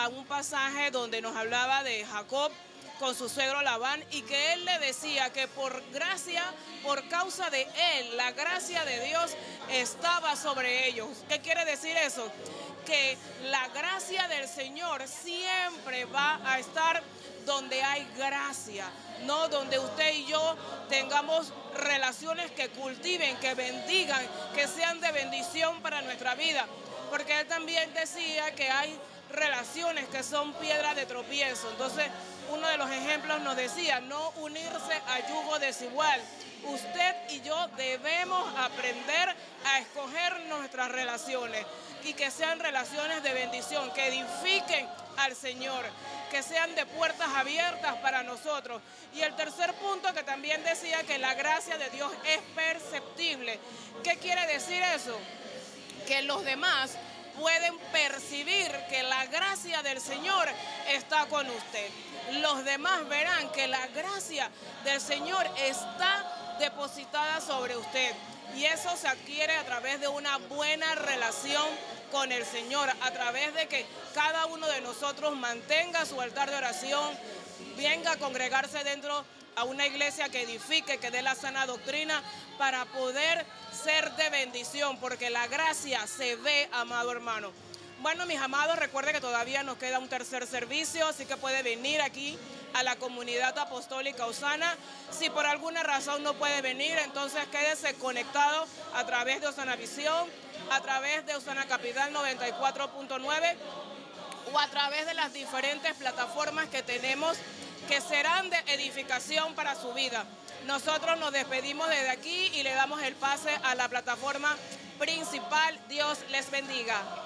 a un pasaje donde nos hablaba de Jacob con su suegro Labán y que él le decía que por gracia, por causa de él, la gracia de Dios estaba sobre ellos. ¿Qué quiere decir eso? Que la gracia del Señor siempre va a estar donde hay gracia, no donde usted y yo tengamos relaciones que cultiven, que bendigan, que sean de bendición para nuestra vida. Porque él también decía que hay relaciones que son piedras de tropiezo. Entonces, uno de los ejemplos nos decía, no unirse a yugo desigual. Usted y yo debemos aprender a escoger nuestras relaciones y que sean relaciones de bendición, que edifiquen al Señor, que sean de puertas abiertas para nosotros. Y el tercer punto que también decía que la gracia de Dios es perceptible. ¿Qué quiere decir eso? Que los demás pueden percibir que la gracia del Señor está con usted. Los demás verán que la gracia del Señor está depositada sobre usted. Y eso se adquiere a través de una buena relación con el Señor, a través de que cada uno de nosotros mantenga su altar de oración, venga a congregarse dentro a una iglesia que edifique, que dé la sana doctrina para poder ser de bendición, porque la gracia se ve, amado hermano. Bueno, mis amados, recuerden que todavía nos queda un tercer servicio, así que puede venir aquí a la comunidad apostólica Osana. Si por alguna razón no puede venir, entonces quédese conectado a través de Osana Visión, a través de Osana Capital 94.9 o a través de las diferentes plataformas que tenemos que serán de edificación para su vida. Nosotros nos despedimos desde aquí y le damos el pase a la plataforma principal. Dios les bendiga.